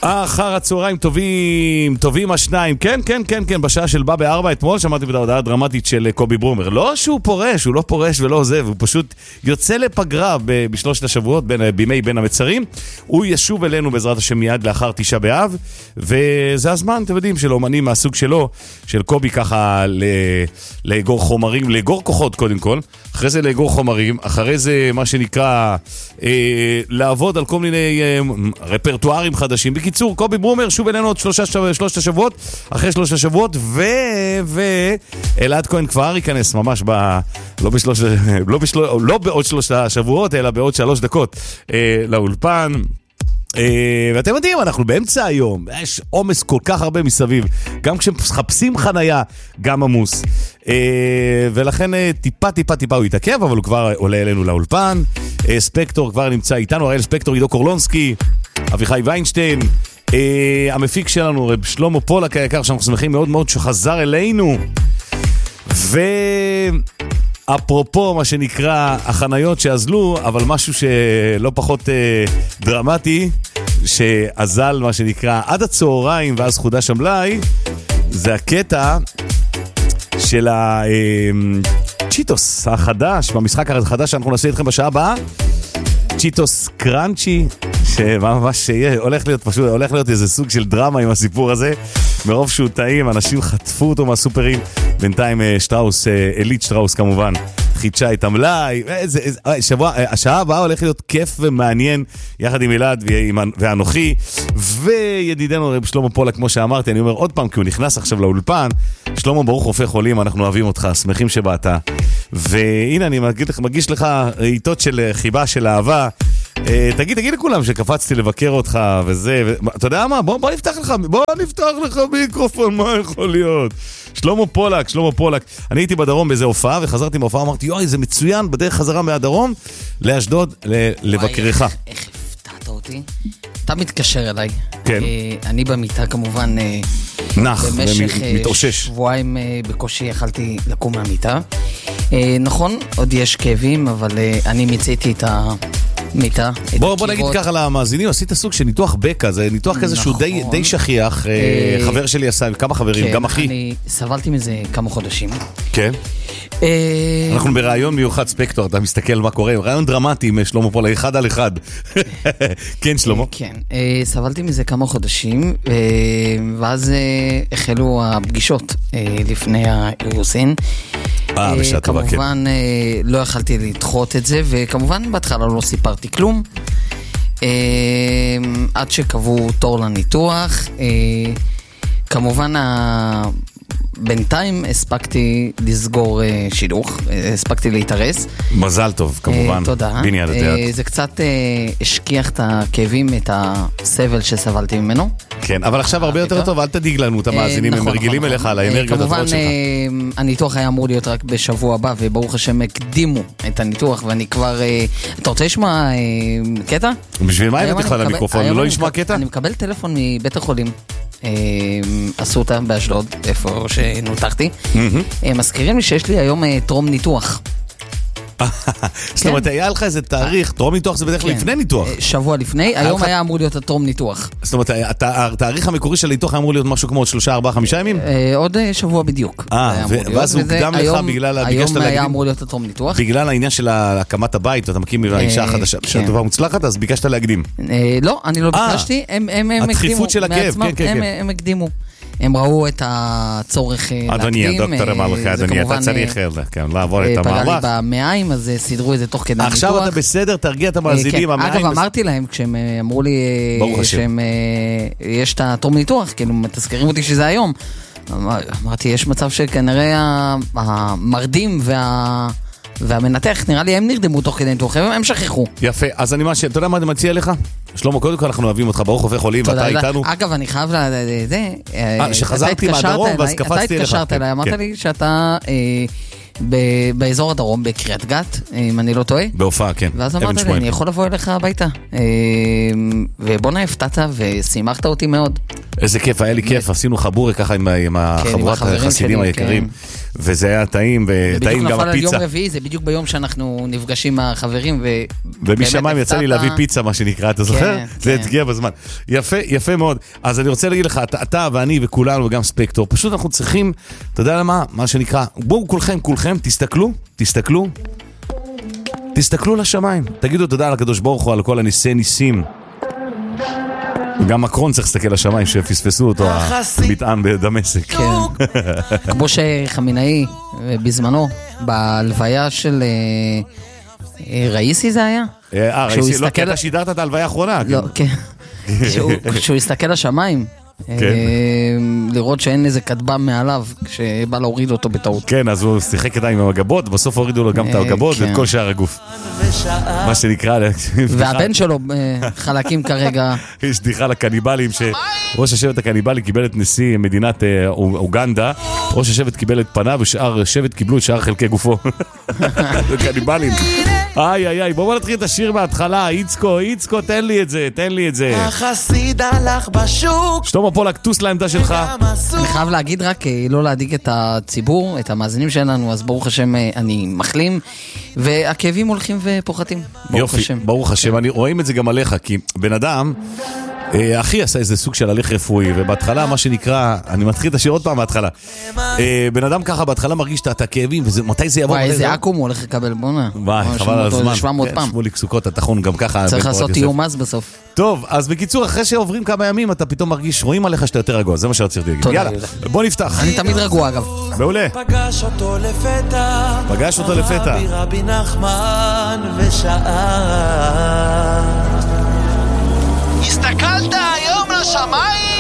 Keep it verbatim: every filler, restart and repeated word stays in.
אחר הצהריים טובים, טובים השניים. כן, כן, כן, כן, בשעה של בא בארבע אתמול שמעתי את ההודעה הדרמטית של קובי ברומר. לא שהוא פורש, הוא לא פורש ולא עוזב, הוא פשוט יוצא לפגרה ב- בשלושת השבועות, בין, בימי בין המצרים. הוא ישוב אלינו בעזרת השם מיד לאחר תשעה באב, וזה הזמן, אתם יודעים, של אומנים מהסוג שלו, של קובי ככה ל- לאגור חומרים, לאגור כוחות קודם כל, אחרי זה לאגור חומרים, אחרי זה מה שנקרא אה, לעבוד על כל מיני אה, רפרטוארים חדשים. בקיצור, קובי ברומר שוב אלינו עוד שלושה, שלושת השבועות, אחרי שלושת השבועות, ו... ו... אלעד כהן כבר ייכנס ממש ב... לא בשלוש... לא, בשל... לא בעוד שלושה שבועות, אלא בעוד שלוש דקות אה, לאולפן. Uh, ואתם יודעים, אנחנו באמצע היום, יש עומס כל כך הרבה מסביב, גם כשמחפשים חנייה, גם עמוס, uh, ולכן uh, טיפה טיפה טיפה הוא יתעכב, אבל הוא כבר עולה אלינו לאולפן. uh, ספקטור כבר נמצא איתנו, הראל ספקטור, עידו קורלונסקי, אביחי ויינשטיין, uh, המפיק שלנו רב שלמה פולק היקר, שאנחנו שמחים מאוד מאוד שחזר אלינו. ו... אפרופו מה שנקרא החניות שעזלו, אבל משהו שלא פחות אה, דרמטי, שעזל מה שנקרא עד הצהריים ואז חודש המלאי, זה הקטע של הצ'יטוס החדש, במשחק החדש שאנחנו נעשה איתכם בשעה הבאה, צ'יטוס קרנצ'י, שממש שיהיה, הולך להיות פשוט, הולך להיות איזה סוג של דרמה עם הסיפור הזה, מרוב שהוא טעים, אנשים חטפו אותו מהסופרים, בינתיים שטראוס, אליט שטראוס כמובן, חידשה את המלאי, איזה, איזה, שבוע, השעה הבאה הולך להיות כיף ומעניין, יחד עם אלעד ואנוכי, וידידנו רב שלמה פולק, כמו שאמרתי, אני אומר עוד פעם, כי הוא נכנס עכשיו לאולפן, שלמה ברוך רופא חולים, אנחנו אוהבים אותך, שמחים שבאת, והנה אני מגיש לך, מגיש לך עיתות של חיבה, של אהבה, תגיד, תגיד לכולם שקפצתי לבקר אותך וזה, אתה יודע מה? בוא, בוא נפתח לך, בוא נפתח לך מיקרופון, מה יכול להיות? שלמה פולק, שלמה פולק. אני הייתי בדרום באיזה הופעה, וחזרתי מהופעה, אמרתי, יואי, זה מצוין, בדרך חזרה מהדרום, לאשדוד, לבקריך. איך, איך הפתעת אותי? אתה מתקשר אליי. כן. אני במיטה כמובן, נח, במשך מתאושש. שבועיים בקושי יכלתי לקום מהמיטה. נכון, עוד יש כאבים, אבל אני מיציתי את ה... מיטה. בוא, בוא נגיד ככה למאזינים, עשית סוג של ניתוח בקע, זה ניתוח כזה שהוא די, די שכיח, חבר שלי עשה, כמה חברים, גם אחי. אני סבלתי מזה כמה חודשים. כן. אנחנו ברעיון מיוחד ספקטור, אתה מסתכל מה קורה, רעיון דרמטי עם שלמה פולק, אחד על אחד. כן, שלמה? כן, סבלתי מזה כמה חודשים, ואז החלו הפגישות לפני האירוסין. כמובן לא יכלתי לדחות את זה, וכמובן בהתחלה לא סיפרתי כלום, עד שקבעו תור לניתוח. כמובן בינתיים הספקתי לסגור שידוך, הספקתי להתארס. מזל טוב, כמובן. תודה. זה קצת השכיח את הכאבים, את הסבל שסבלתי ממנו. כן, אבל עכשיו הרבה יותר טוב, אל תדיג לנו את המאזינים, הם מרגילים אליך על האנרגיות הטובות שלך. כמובן, הניתוח היה אמור להיות רק בשבוע הבא, וברוך השם הקדימו את הניתוח, ואני כבר... אתה רוצה לשמוע קטע? בשביל מה הבאתי לך למיקרופון? לא לשמוע קטע? אני מקבל טלפון מבית החולים. עשו אותה באשדוד, איפה שנותחתי. מזכירים לי שיש לי היום טרום ניתוח. זאת אומרת, היה לך איזה תאריך, טרום ניתוח זה בדרך כלל לפני ניתוח. שבוע לפני, היום היה אמור להיות הטרום ניתוח. זאת אומרת, התאריך המקורי של הניתוח היה אמור להיות משהו כמו עוד שלושה, ארבעה, חמישה ימים? עוד שבוע בדיוק. אה, ואז הוא קדם לך בגלל... היום היה אמור להיות הטרום ניתוח. בגלל העניין של הקמת הבית, ואתה מקים האישה החדשה, שהטובה מוצלחת, אז ביקשת להקדים. לא, אני לא ביקשתי, הם הקדימו. הדחיפות של הכאב, כן, כן. הם הקדימו. הם ראו את הצורך להקדים. אדוני, הדוקטור אמר לך, אדוני, אתה צריך לעבור את המהלך. פגע לי במעיים, אז סידרו את זה תוך כדי ניתוח. עכשיו אתה בסדר, תרגיע את המאזינים. אגב, אמרתי להם, כשהם אמרו לי שיש את הטרום ניתוח, כאילו מתזכרים אותי שזה היום. אמרתי, יש מצב שכנראה המרדים וה... והמנתח, נראה לי, הם נרדמו תוך כדי ניתוח, הם שכחו. יפה, אז אני מציע, אתה יודע מה אני מציע לך? שלמה, קודם כל אנחנו אוהבים אותך, ברוך רופא חולים, ואתה איתנו. אגב, אני חייב לזה, שחזרתי מהדרום, ואז קפצתי לך. אתה התקשרת אליי, אמרת לי שאתה באזור הדרום, בקריית גת, אם אני לא טועה. בהופעה, כן. ואז אמרת לי, אני יכול לבוא אליך הביתה. ובוא הפתעת ושימחת אותי מאוד. איזה כיף, היה לי כיף, עשינו חבורה ככה עם החבורת החסידים היקרים. וזה היה טעים, וטעים גם הפיצה. בדיוק נפל על יום רביעי, זה בדיוק ביום שאנחנו נפגשים עם החברים, ומשמיים יצא לי להביא פיצה, מה שנקרא, אתה זוכר? זה התגיע בזמן. יפה, יפה מאוד. אז אני רוצה להגיד לך, אתה ואני וכולנו, וגם ספקטור, פשוט אנחנו צריכים, אתה יודע למה? מה שנקרא, בואו כולכם, כולכם, תסתכלו, תסתכלו, תסתכלו לשמיים. תגידו תודה על הקדוש ברוך הוא, על כל הניסי ניסים. גם מקרון צריך להסתכל לשמיים שפספסו אותו המטען בדמשק. כן. כמו שחמינאי בזמנו, בהלוויה של ראיסי זה היה? אה, ראיסי, לא, כי אתה שידרת את ההלוויה האחרונה. לא, כן. כשהוא הסתכל לשמיים, לראות שאין איזה כתבם מעליו כשבא להוריד אותו בטעות. כן, אז הוא שיחק עם הגבות, בסוף הורידו לו גם את הגבות ואת כל שאר הגוף. מה שנקרא... והבן שלו חלקים כרגע... יש בדיחה לקניבלים, שראש השבט הקניבלי קיבל את נשיא מדינת אוגנדה, ראש השבט קיבל את פניו ושאר השבט קיבלו את שאר חלקי גופו. זה קניבלים. איי איי איי, בואו נתחיל את השיר מההתחלה. איצקו, איצקו, תן לי את זה, תן לי את זה. החסיד הלך בשוק. שתום הפול, הכתוס לעמדה שלך. אני חייב להגיד רק, לא להדיג את הציבור, את המאזינים שלנו, אז ברוך השם אני מחלים, והכאבים הולכים ופוחתים. יופי, ברוך השם. אני רואים את זה גם עליך, כי בן אדם... אחי עשה איזה סוג של הליך רפואי, ובהתחלה מה שנקרא, אני מתחיל את השיר עוד פעם בהתחלה. בן אדם ככה בהתחלה מרגיש את הכאבים, ומתי זה יבוא? וואי, איזה אקום הוא הולך לקבל, בונה. וואי, חבל על הזמן. שמוליק סוכות, התחון גם ככה. צריך לעשות תיאום מס בסוף. טוב, אז בקיצור, אחרי שעוברים כמה ימים, אתה פתאום מרגיש, רואים עליך שאתה יותר רגוע, זה מה שרציתי להגיד. יאללה, בוא נפתח. אני תמיד רגוע, אגב. מעולה. פגש אותו לפתע. פגש אותו לפתע. רבי רבי נחמן ושעה. הסתכלת היום לשמיים?